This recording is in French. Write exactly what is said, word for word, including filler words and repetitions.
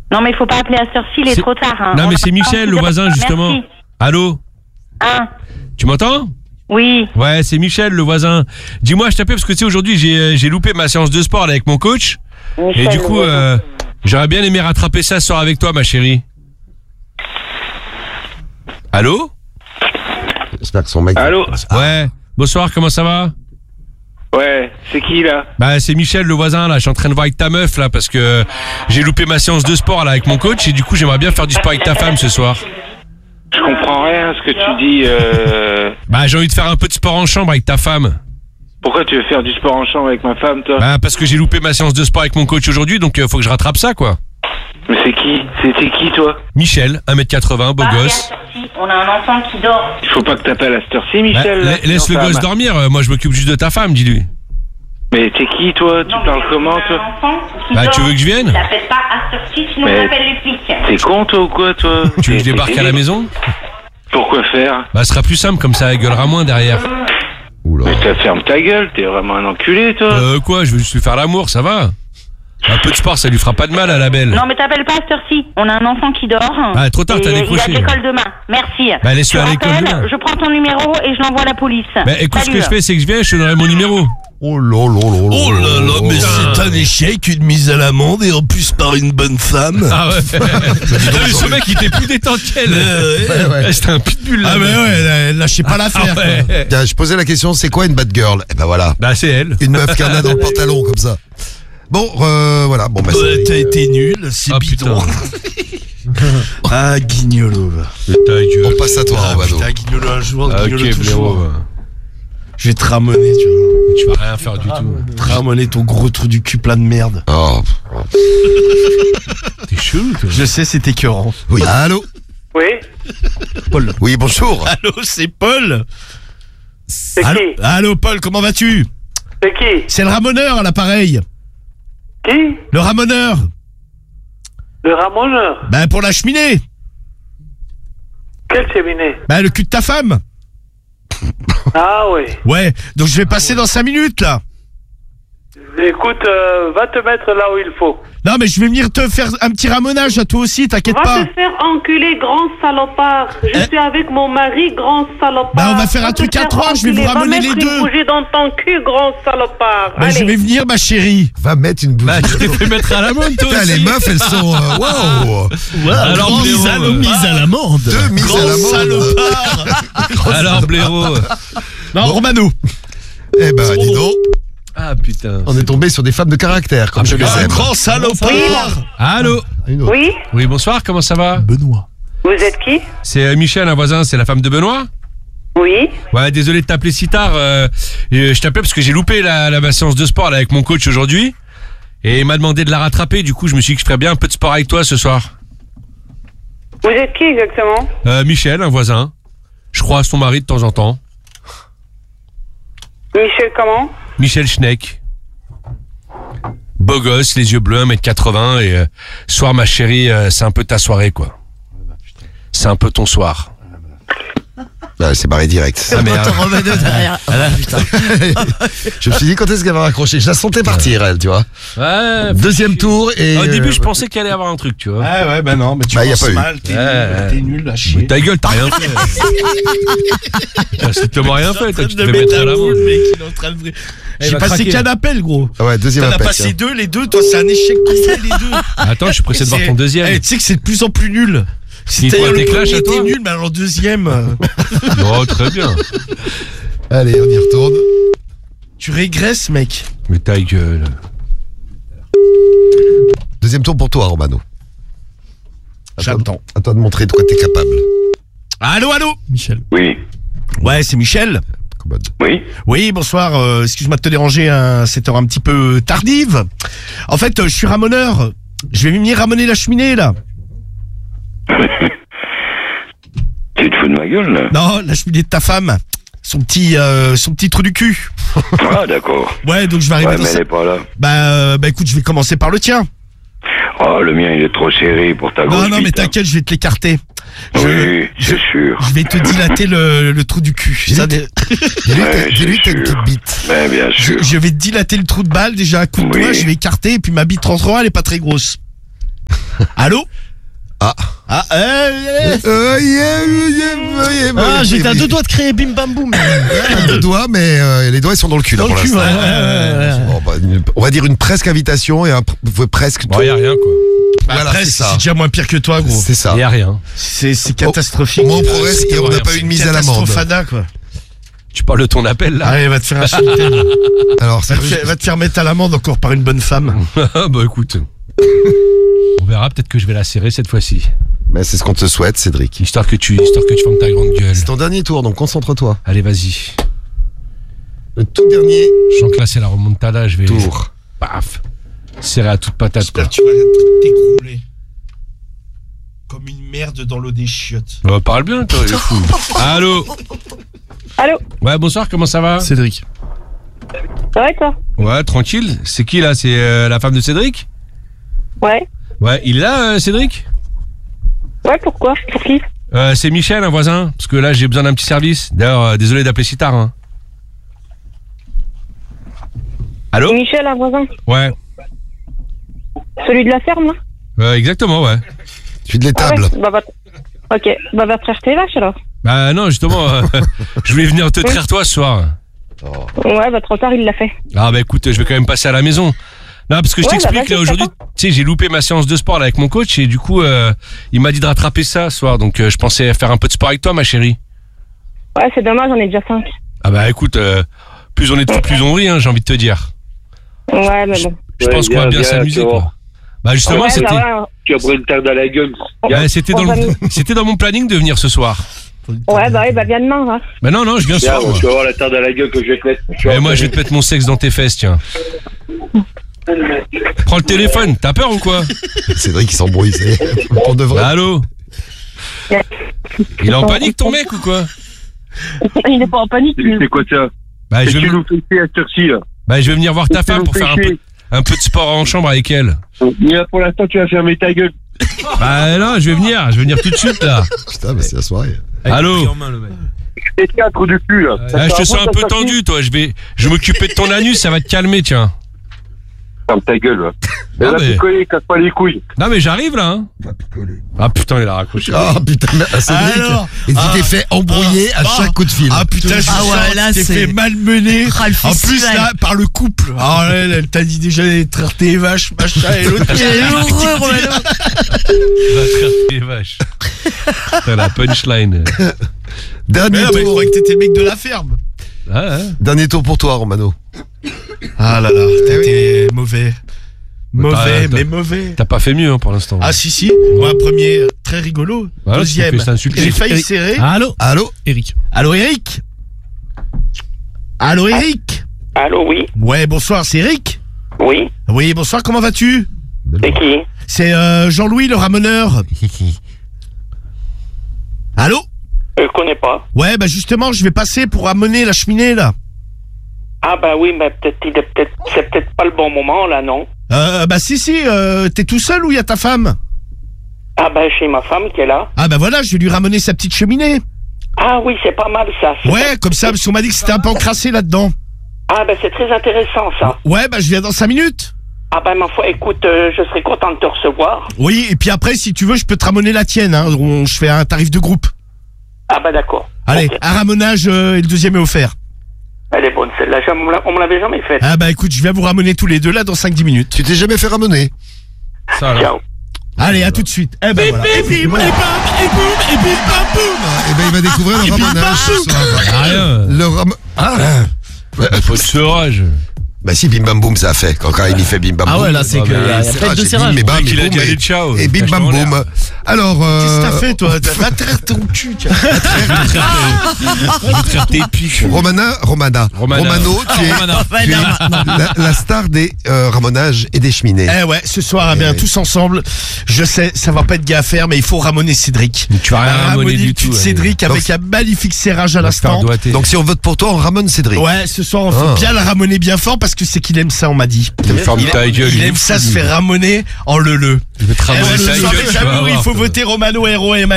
Non, mais il faut pas appeler à cette heure-ci, il est, C'est... trop tard. Hein. Non, On mais va c'est pas Michel, le en- voisin, justement. Merci. Allô? Hein? Tu m'entends? Oui. Ouais, c'est Michel, le voisin. Dis-moi, je t'appelle parce que tu sais, aujourd'hui, j'ai, j'ai loupé ma séance de sport là, avec mon coach. Michel, Et du coup, euh, j'aurais bien aimé rattraper ça ce soir avec toi, ma chérie. Allô? J'espère que son mec... Allô? Ouais. Bonsoir, comment ça va? Ouais, c'est qui là? Bah, c'est Michel, le voisin, là. Je suis en train de voir avec ta meuf, là, parce que j'ai loupé ma séance de sport, là, avec mon coach. Et du coup, j'aimerais bien faire du sport avec ta femme ce soir. Je comprends rien à ce que tu dis. Euh... Bah, j'ai envie de faire un peu de sport en chambre avec ta femme. Pourquoi tu veux faire du sport en chambre avec ma femme, toi? Bah, parce que j'ai loupé ma séance de sport avec mon coach aujourd'hui, donc euh, faut que je rattrape ça, quoi. Mais c'est qui? C'était qui, toi? Michel, un mètre quatre-vingts, beau Ah, gosse. regarde, si, on a un enfant qui dort. Il faut pas que t'appelles à cette heure-ci, Bah, Michel. là, la- laisse sinon le ça gosse va. dormir, euh, moi je m'occupe juste de ta femme, dis-lui. Mais t'es qui, toi? Tu Non, parles mais comment, on a toi? un enfant qui Bah, dort. tu veux que je vienne? T'appelles pas à cette heure-ci, sinon Mais- on appelle les flics. T'es con, toi, ou quoi, toi? Tu veux que je T'es- débarque t'es à la libre. maison? Pourquoi faire? Bah, ce sera plus simple, comme ça, elle gueulera moins derrière. Oula. Mais t'as ferme ta gueule, t'es vraiment un enculé, toi. Euh, quoi, je veux juste lui faire l'amour, ça va? Un peu de sport, ça lui fera pas de mal à la belle. Non, mais t'appelles pas à cette heure-ci. On a un enfant qui dort. Ah, trop tard, Et t'as décroché. Il a de l'école demain. Merci. Bah, laisse-le Tu à l'école rappelles, demain. Je prends ton numéro et je l'envoie à la police. Bah, écoute, ce Salut. que je fais, c'est que je viens, je te donnerai mon numéro. Oh là là là là. Oh là là, mais c'est un échec, une mise à l'amende et en plus par une bonne femme. Ah ouais. Ah, mais ce mec, il était plus détendu qu'elle. Euh, ouais. Ouais, ouais. C'était un pitbull, là. Ah mais ouais, lâchez pas l'affaire. Ah ouais. quoi. Tiens, je posais la question, c'est quoi une bad girl? Eh ben voilà, Bah, c'est elle. une meuf qui en a dans le pantalon comme ça. Bon, euh, voilà, bon bah Ouais, c'est... t'as été nul, c'est Ah, bidon. putain. Ah, Guignolo. va. Ta gueule. On passe à toi, Ah, Romano. putain, Guignolo un jour, Ah, Guignolo ok, toujours. blaireau. Je vais te ramener, tu vois. Tu vas rien faire du tout. Te ramener ton gros trou du cul plein de merde. Oh, T'es chelou, toi. Je sais, c'est écœurant. oui. Allô? Oui? Paul. Oui, bonjour. Allô, c'est Paul. C'est Allô, qui? allô, Paul, comment vas-tu? C'est qui? C'est le ramoneur à l'appareil. Qui? Le ramoneur. Le ramoneur? Ben, pour la cheminée. Quel cheminée? Ben, le cul de ta femme. Ah oui. Ouais, donc je vais passer dans cinq minutes, là. Écoute, euh, va te mettre là où il faut. Non, mais je vais venir te faire un petit ramonage à toi aussi, t'inquiète Va pas. te faire enculer, grand salopard. Je Eh. suis avec mon mari, grand salopard. Bah, on va faire un Va te truc à faire trois, je vais vous enculer. ramener Va les mettre deux. une bougie dans ton cul, grand salopard. Ben, je Allez. vais venir, ma chérie. Va mettre une bougie. Bah, tu t'es fait mettre à la mode, toi Putain, aussi. les meufs, elles sont... euh, Waouh. Alors, Grande blaireau, mise à, euh, mise à l'amende. Deux mises à Grand l'amende. salopard. Alors, blaireau. Non, Romano. Eh ben, dis donc, Ah, putain. on est tombé sur des femmes de caractère, comme je les Un aime. grand salopard. Allô? Une autre. Oui, Oui, bonsoir, comment ça va? Benoît. vous êtes qui? C'est euh, Michel, un voisin, c'est la femme de Benoît? Oui. Ouais, désolé de t'appeler si tard. euh, euh, je t'appelais parce que j'ai loupé la, la ma séance de sport là, avec mon coach aujourd'hui. Et il m'a demandé de la rattraper. Du coup, je me suis dit que je ferais bien un peu de sport avec toi ce soir. Vous êtes qui exactement? Euh, Michel, un voisin. Je croise ton mari de temps en temps. Michel comment? Michel Schneck. Beau gosse, les yeux bleus, un mètre quatre-vingts. Et euh, soir, ma chérie, euh, c'est un peu ta soirée, quoi. C'est un peu ton soir. Ah, c'est barré direct. Ah, merde. Je me suis dit, quand est-ce qu'elle va raccrocher? Je la sentais partir, elle, tu vois. Ouais. Deuxième tour et... Au début, je euh, pensais qu'il allait y avoir un truc, tu vois. Ah ouais, bah non, mais tu Bah, y a penses pas eu. mal, t'es Ouais. nul, t'es nul à Mais chier. ta gueule, t'as rien fait. T'as strictement rien fait, toi, tu te de fais mettre mettre à à la boule, main. mec, il est en train de... J'ai va passé craquer. qu'un appel, gros. Ah ouais, deuxième T'en as appel. passé tiens. deux, les deux, toi c'est un échec complet, les deux. Attends, je suis pressé de voir ton deuxième. Eh, tu sais que c'est de plus en plus nul. Il faut le des clashs à premier toi était nul, mais alors le deuxième, euh, Oh, très bien. Allez, on y retourne. tu régresses, mec. Mais ta gueule. Deuxième tour pour toi, Romano. À toi- J'attends. À toi de montrer de quoi t'es capable. Allô, allô, Michel. Oui. Ouais, c'est Michel. Commode. Oui. Oui, bonsoir. euh, excuse-moi de te déranger à cette heure un petit peu tardive. En fait, euh, je suis ramoneur. Je vais venir ramoner la cheminée, là. Tu te fous de ma gueule, là? Non, la cheminée de ta femme. Son petit, euh, son petit trou du cul. Ah, d'accord. Ouais, donc je vais arriver Ouais, dans mais ça. elle est pas là. Bah, euh, bah écoute, je vais commencer par le tien. Oh, le mien, il est trop serré pour ta grosse Non, non, mais bite, hein. t'inquiète, je vais te l'écarter. Je, Oui, je, c'est sûr. je vais te dilater le, le trou du cul. Ça, Dis-lui dé- Ouais, t'as- dis-lui c'est t'as une sûr. petite bite. Mais bien je, sûr. je vais te dilater le trou de balle déjà à coup de Oui. doigt, je vais écarter et puis ma bite rentrera, elle est pas très grosse. Allô? Ah. Ah, euh, euh, Euh, yeah, yeah, yeah, yeah, ah, j'étais à yeah. deux doigts de créer bim bam boum. À deux doigts, mais euh, les doigts ils sont dans le cul là Dans pour le cul, l'instant. ouais, ouais, ouais, ouais. Bon, bah, une- on va dire une presque invitation et un pr- presque. Bon, y a rien, quoi. Bah, Voilà, après, c'est c'est ça. déjà moins pire que toi, gros. C'est ça. Y a rien. C'est c'est catastrophique. Au moins on progresse et on n'a rien, pas eu c'est une mise à l'amende. Catastrophada, quoi. Tu parles de ton appel, là? Allez, va te faire insulter. Alors, Va c'est te, faire, va te faire mettre à l'amende encore par une bonne femme. Bah, écoute. On verra, peut-être que je vais la serrer cette fois-ci. mais c'est ce qu'on te souhaite, Cédric. Histoire que tu, histoire que tu fermes ta grande gueule. C'est ton dernier tour, donc concentre-toi. Allez, vas-y. Le tout dernier Je sens que là, c'est la remontada, je vais. tour. Paf. Serré à toute patate, quoi. J'espère que tu vas t'écrouler. Comme une merde dans l'eau des chiottes. Oh, parle bien, toi, il est fou. Allô? Allô? Ouais, bonsoir, comment ça va? Cédric. Ça va et toi? Ouais, tranquille. C'est qui, là? C'est euh, la femme de Cédric? Ouais. Ouais, il est là, euh, Cédric? Ouais, pourquoi? Pour qui? Euh, c'est Michel, un voisin. Parce que là, j'ai besoin d'un petit service. D'ailleurs, euh, désolé d'appeler si tard, hein. Allô? Michel, un voisin. Ouais. Celui de la ferme, là? Euh, exactement, ouais. Je suis de Ah l'étable. ouais, bah, va t- ok, bah va te traire tes vaches alors. Bah non, justement, euh, je voulais venir te traire toi ce soir. Ouais, bah trop tard, il l'a fait. Ah bah écoute, je vais quand même passer à la maison. Non, parce que je Ouais, t'explique, bah, vas-y, là, aujourd'hui, tu sais, j'ai loupé ma séance de sport là, avec mon coach et du coup, euh, il m'a dit de rattraper ça ce soir. Donc, euh, je pensais faire un peu de sport avec toi, ma chérie. Ouais, c'est dommage, on est déjà cinq. Ah bah écoute, euh, plus on est de fou, plus on rit, hein, j'ai envie de te dire. Ouais, mais bon. Je Ouais, pense qu'on va viens, bien viens, s'amuser, tu vois. quoi. Bah justement, Ouais, c'était bah ouais, Tu as pris une terre dans la gueule. ouais, c'était dans, on va le- nous- c'était dans mon planning de venir ce soir. ouais, bah ouais, bah viens demain, va. Bah non, non, je viens ce Viens, soir. tu vas voir la terre dans la gueule que je vais te mettre. Tu Et vas moi, voir. je vais te mettre mon sexe dans tes fesses, tiens. Prends le téléphone, t'as peur ou quoi? Cédric il s'embrouille, c'est pour de vrai. Bah, allô? Il est en panique ton mec ou quoi? Il est pas en panique, C'est lui. c'est quoi ça? Bah je, C'est vais, tu nous fais chier à cette heure-ci, là. bah je vais venir voir ta C'est femme pour nous faire un fait peu, chier. un peu de sport en chambre avec elle. Mais là, pour l'instant, tu vas fermer ta gueule. Bah non, je vais venir, je vais venir tout de suite là. Putain, mais c'est la soirée. Allô? C'est quatre du cul, là. Ah, je te sens un peu tendu toi, je vais, je vais m'occuper de ton anus, ça va te calmer tiens. Ferme ta gueule, là. Ah, Et là, mais- tu connais, casse pas les couilles. Non mais j'arrive là hein. Ah putain il a raccroché. Ah putain, mais, ah, Cédric, Alors, et tu ah, t'es fait embrouiller à ah, chaque coup de fil. Ah putain, je Ah sens ouais, là, que tu t'es c'est- fait malmener. Ah, le En plus, festival. là, par le couple. Ah, elle, elle t'a dit déjà d'aller traire tes vaches, machin, et l'autre. Il est heureux, Romano. Va traire tes vaches. Putain la punchline. Mais Dernier non, mais je tour. croyais que t'étais le mec de la ferme. Ah, hein. Dernier tour pour toi, Romano. Ah là là, t'as été mauvais. Mauvais, t'as- mais mauvais. T'as pas fait mieux hein, pour l'instant. Ah si si, moi premier euh, très rigolo, Voilà, tu deuxième m'as fait ça insulter. j'ai failli Eric. serrer. Allô? Allô? Eric. Allô Eric? Allô Eric? Allô, oui? Ouais, bonsoir, c'est Eric? Oui? Oui, bonsoir, comment vas-tu? C'est qui? C'est euh, Jean-Louis le ramoneur. Allô? Je connais pas. Ouais, bah justement, je vais passer pour ramener la cheminée là. Ah bah oui, mais peut-être, il est peut-être, c'est peut-être pas le bon moment, là, non? Euh, bah si si, euh, t'es tout seul ou y a ta femme? Ah bah chez ma femme qui est là. Ah bah voilà, je vais lui ramener sa petite cheminée. Ah oui, c'est pas mal, ça. C'est- Ouais, comme ça, parce qu'on m'a dit que c'était un peu encrassé là-dedans. Ah bah c'est très intéressant, ça. Ouais, bah je viens dans cinq minutes. Ah bah ma foi, écoute, euh, je serais content de te recevoir. Oui, et puis après, si tu veux, je peux te ramener la tienne. Hein. On- je fais un tarif de groupe. Ah bah d'accord. Allez, Ok. un ramonage euh, et le deuxième est offert. Elle est bonne, celle-là. Jamais- On me l'a- on me l'avait jamais faite. Ah bah écoute, je viens vous ramener tous les deux là dans cinq dix minutes. Tu t'es jamais fait ramener? Ça là. Ciao. Allez, à tout de suite. Eh ben voilà. Eh ben il va découvrir le ramonage ce soir. Rien. Le ram... Ah Faut de sevrage. Bah si, bim bam boum, ça a fait. Quand Karim il fait bim bam boum. Ah ouais, là, c'est Ah que. bah, y a- y a c'est pas de rage, serrage. bim et bam, Le mec, et il a boum, dit et- allez, ciao, Et bim cache-toi bam en l'air. boum. Alors, euh... Qu'est-ce que t'as fait toi? Va traire ton cul. tiens. Je vais traire tes pics. Romana, Romana, Romana. Romano, tu es, Romana. Va tu es là, maintenant. la, la star des euh, ramonages et des cheminées. Eh ouais, ce soir, eh bien, ouais. tous ensemble. Je sais, ça va pas être gars à faire, mais il faut ramoner Cédric. Tu vas rien Ramoner ramoner le du cul tout. de allez. Cédric avec Donc, un magnifique serrage à On va se faire l'instant. doigter. Donc si on vote pour toi, on ramène Cédric. Ouais, ce soir, on faut Ah. bien le ramoner bien fort parce que c'est qu'il aime ça, on m'a dit. Tu vas me fermer Il, ta gueule. il est aime fou, ça se lui. faire ramoner en le le. Je vais te Eh ouais, ramoner ce ta soir, gueule. tu vas j'avoue, il voir, faut toi. voter Romano R O M